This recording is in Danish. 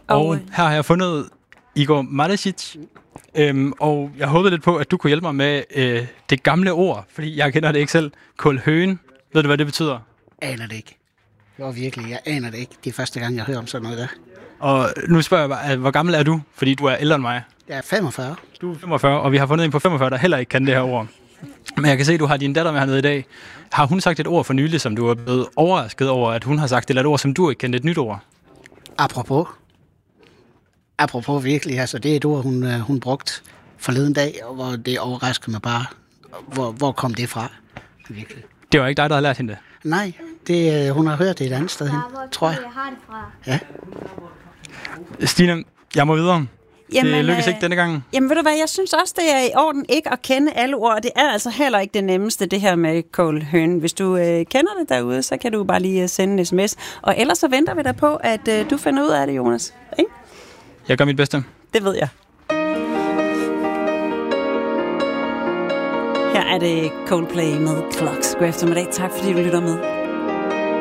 Og her har jeg fundet Igor Malesic. Og jeg håbede lidt på, at du kunne hjælpe mig med det gamle ord, fordi jeg kender det ikke selv. Kulhøen. Ved du, hvad det betyder? Aner det ikke. Jeg aner det ikke. Det er første gang, jeg hører om sådan noget der. Og nu spørger jeg bare, hvor gammel er du? Fordi du er ældre end mig. Jeg er 45. Du er 45, og vi har fundet en på 45, der heller ikke kan det her ord. Men jeg kan se, at du har din datter med hernede i dag. Har hun sagt et ord for nylig, som du er blevet overrasket over, at hun har sagt, eller et ord, som du ikke kendte, et nyt ord? Apropos virkelig, altså det er et ord, hun brugte forleden dag, og hvor det overrasker mig bare. Hvor kom det fra? Virkelig. Det var ikke dig, der har lært hende det? Nej, hun har hørt det et andet sted hen, tror jeg. Jeg har det fra. Ja. Stine, jeg må videre. Jamen, det lykkes ikke denne gang. Jamen ved du hvad, jeg synes også, det er i orden ikke at kende alle ord, og det er altså heller ikke det nemmeste, det her med kulhøen. Hvis du kender det derude, så kan du bare lige sende en sms. Og ellers så venter vi da på, at du finder ud af det, Jonas. Ikke? Jeg gør mit bedste. Det ved jeg. Her er det Coldplay med Clocks. God eftermiddag. Tak fordi du lytter med.